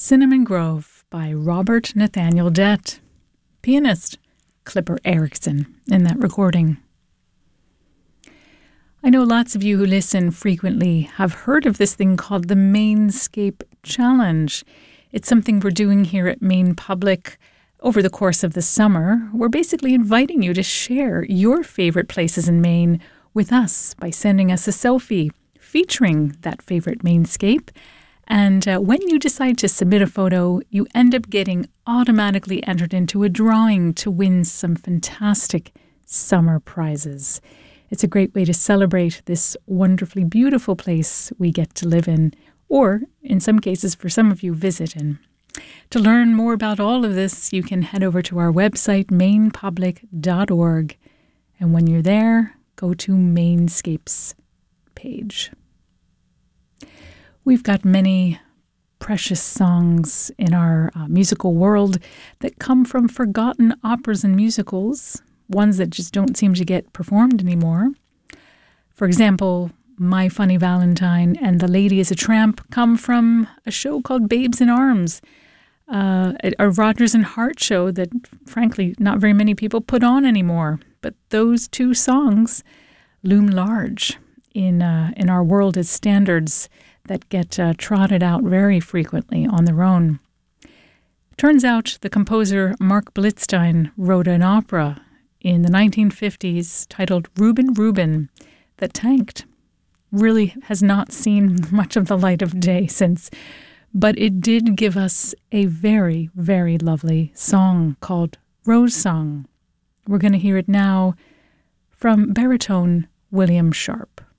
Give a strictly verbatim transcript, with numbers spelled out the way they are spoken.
Cinnamon Grove by Robert Nathaniel Dett. Pianist Clipper Erickson in that recording. I know lots of you who listen frequently have heard of this thing called the Mainscape Challenge. It's something we're doing here at Maine Public over the course of the summer. We're basically inviting you to share your favorite places in Maine with us by sending us a selfie featuring that favorite Mainscape. And uh, when you decide to submit a photo, you end up getting automatically entered into a drawing to win some fantastic summer prizes. It's a great way to celebrate this wonderfully beautiful place we get to live in, or in some cases, for some of you, visit in. To learn more about all of this, you can head over to our website, maine public dot org. And when you're there, go to Mainscapes page. We've got many precious songs in our uh, musical world that come from forgotten operas and musicals, ones that just don't seem to get performed anymore. For example, My Funny Valentine and The Lady is a Tramp come from a show called Babes in Arms, uh, a, a Rodgers and Hart show that, frankly, not very many people put on anymore. But those two songs loom large in uh, in our world as standards that get uh, trotted out very frequently on their own. Turns out the composer Mark Blitzstein wrote an opera in the nineteen fifties titled Reuben Reuben that tanked. Really has not seen much of the light of day since, but it did give us a very, very lovely song called Rose Song. We're going to hear it now from baritone William Sharp.